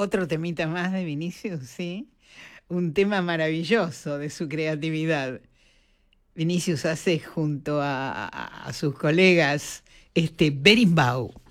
Otro temita más de Vinicius, sí. Un tema maravilloso de su creatividad. Vinicius hace junto a sus colegas este Berimbau.